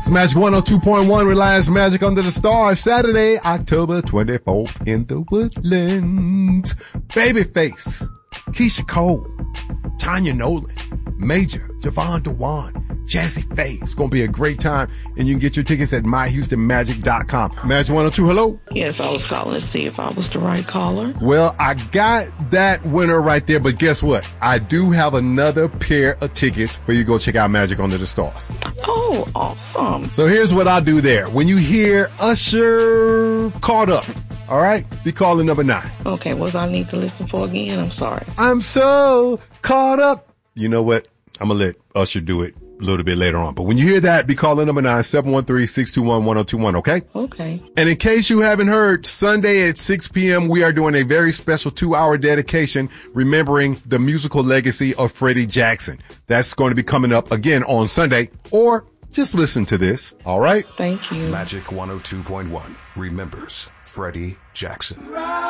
It's Magic 102.1, Reliance Magic Under the Stars, Saturday, October 24th in the Woodlands. Babyface, Keisha Cole, Tanya Nolan, Major, Javon Dewan, Jazzy Faye. It's going to be a great time, and you can get your tickets at myhoustonmagic.com. Magic 102, hello? Yes, I was calling to see if I was the right caller. Well, I got that winner right there, but guess what? I do have another pair of tickets for you to go check out Magic Under the Stars. Oh, awesome. So here's what I do there. When you hear Usher Caught Up, all right, be calling number 9. Okay, what do I need to listen for again? I'm sorry. I'm so caught up. You know what? I'm going to let Usher do it a little bit later on. But when you hear that, be calling number 9, 713-621-1021, okay? Okay. And in case you haven't heard, Sunday at 6 p.m., we are doing a very special 2-hour dedication remembering the musical legacy of Freddie Jackson. That's going to be coming up again on Sunday, or just listen to this, all right? Thank you. Magic 102.1 remembers Freddie Jackson.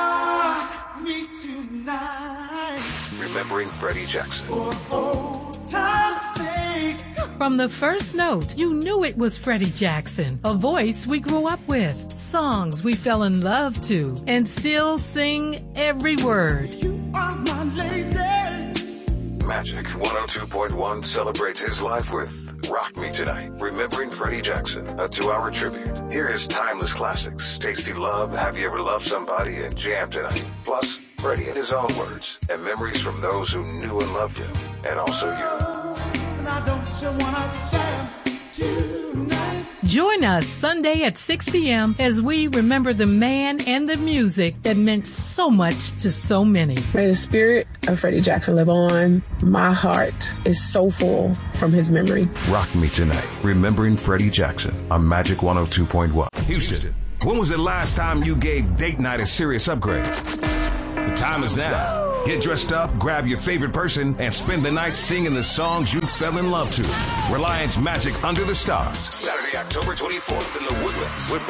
Rock me tonight. Remembering Freddie Jackson. For old time's sake. From the first note, you knew it was Freddie Jackson, a voice we grew up with, songs we fell in love to, and still sing every word. You are my lady. Magic 102.1 celebrates his life with Rock Me Tonight, Remembering Freddie Jackson, a 2-hour tribute. Hear his timeless classics, Tasty Love, Have You Ever Loved Somebody, and Jam Tonight. Plus, Freddie in his own words, and memories from those who knew and loved him, and also you. Now don't you wanna jam tonight? Join us Sunday at 6 p.m. as we remember the man and the music that meant so much to so many. May the spirit of Freddie Jackson live on. My heart is so full from his memory. Rock Me Tonight, Remembering Freddie Jackson on Magic 102.1. Houston, when was the last time you gave date night a serious upgrade? The time is now. Get dressed up, grab your favorite person, and spend the night singing the songs you fell in love to. Reliance Magic Under the Stars, Saturday, October 24th in the Woodlands with